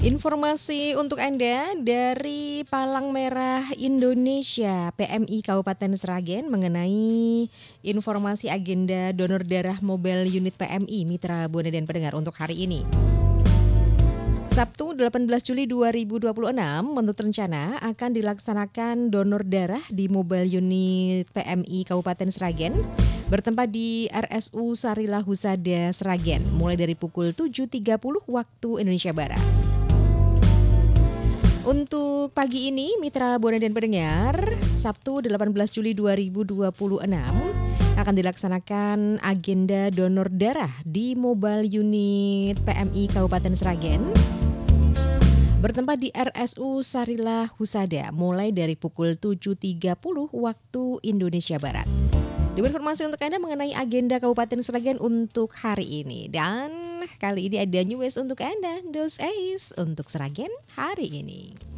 Informasi untuk Anda dari Palang Merah Indonesia PMI Kabupaten Sragen mengenai informasi agenda donor darah mobile unit PMI Mitra Buana dan Pendengar untuk hari ini. Sabtu 18 Juli 2026 menurut rencana akan dilaksanakan donor darah di mobile unit PMI Kabupaten Sragen bertempat di RSU Sarila Husada Sragen mulai dari pukul 7.30 waktu Indonesia Barat. Untuk pagi ini, Mitra Buana dan Pendengar, Sabtu 18 Juli 2026 akan dilaksanakan agenda donor darah di mobile unit PMI Kabupaten Sragen bertempat di RSU Sarila Husada mulai dari pukul 7.30 waktu Indonesia Barat. Diberi informasi untuk Anda mengenai agenda Kabupaten Sragen untuk hari ini. Dan kali ini ada news untuk Anda, Dos Ace untuk Sragen hari ini.